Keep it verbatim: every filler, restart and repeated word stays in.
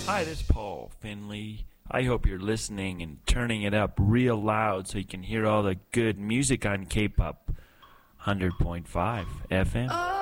Hi, this is Paul Finley. I hope you're listening and turning it up real loud so you can hear all the good music on K-Pop one hundred point five F M.